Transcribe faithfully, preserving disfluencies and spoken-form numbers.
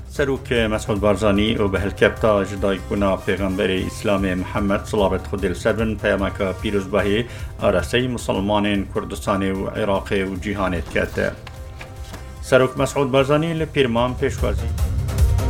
سروك مسعود بارزاني و به هلکبتا جدای کنا پیغمبر اسلام محمد صلوات خود السربن پیامک پیروزباهی آرسی مسلمان کردستان و عراق و جهانت کرد. سروک مسعود بارزاني لپیرمان پیشوازی